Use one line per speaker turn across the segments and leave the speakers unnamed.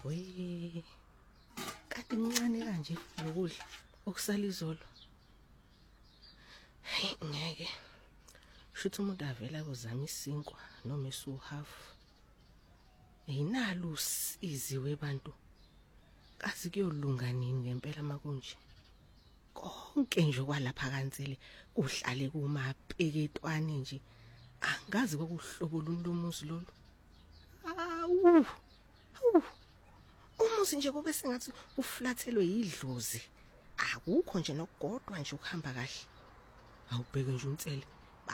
We kanti incane kanje lokudla okusala izolo. Hey ngeke. Shuthi umuntu avela kuzama isinkwa noma esuhalf. Ayinalo usiziwe bantu. Kazi kuyolunga nini ngempela makunje. Konke nje kwalapha kansele kuhlale kumapeketwane nje. Angazi kokuhlobo lomuzi lolu. Awu. Umuzi nje kube sengathi uflathelwe yidlozi. Akukho nje nokugodwa nje ukuhamba kahle. Awubheke nje umtsele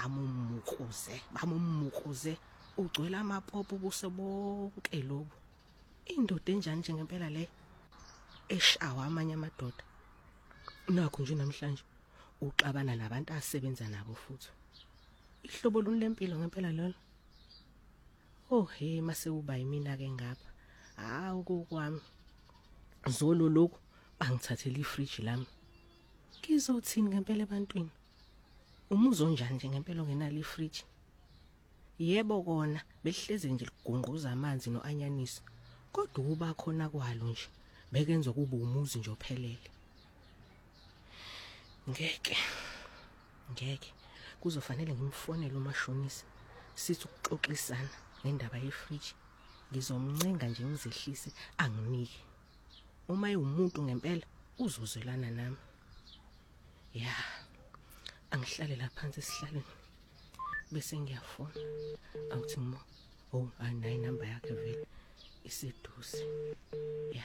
bamumukuze ugcwele amapopo ubuse bonke lobo. Indoda enjani nje ngempela le eshawa amanye amadoda. Nakho nje namhlanje uxabana nabantu asebenza nabo futhi. Ihlobo lempilo ngempela lolo. Oh hey mase uba yimina ke ngapha. Hawu kokwami. Zolo lokhu bangithathela ifridge lami. Kizothini ngempela ebantwini? Umuzo onjani nje ngempela ongenalo ifridge? Yebo kona behleze nje ligunquza amanzi noanyanisi. Kodwa kuba khona kwalo nje bekenza kube umuzi nje ophelele. Ngeke kuzofanele ngimfonele umashonisa sithi ukuxoxisana ngendaba yefridge. Ngizomncenga nje ngizehlise anginike. Uma umuntu ngempela uzozwelana nami. Ya. Angihlale lapha phansi esihlalweni. Bese ngiyafona. Awuthi mo. Oh, anayi inamba yakhe vele. Iseduze. Ya.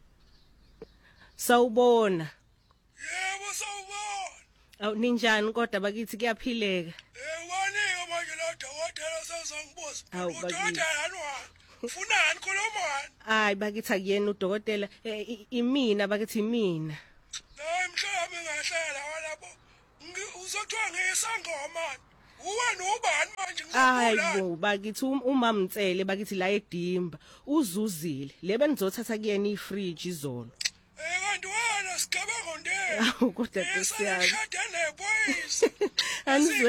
Sawubona.
Yebo sawubona.
Awu ninjani kodwa bakithi kuyaphileka.
Wanike manje lo dokotela sezongibuza.
Awu bakithi.
Udokotela anwani. Ufunani khulumani?
Hayi bakithi akuyena udokotela imina bakithi imina.
Hayi mhlawumbe ngahlela walapho. Uzothiwa ngesangoma. Uwena ubani manje ngizokula?
Hayibo bakithi uma mtsele bakithi la edimba uzuzile lebe nizothatha kuyena ifridge izolo.
Kanti wena sigabengo ndeni?
Awu kodwa kusiyami.
Shadene boys.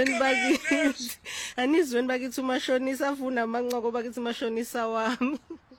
Anizweni bakithi umashonisa afuna amancoko bakithi umashonisa wami.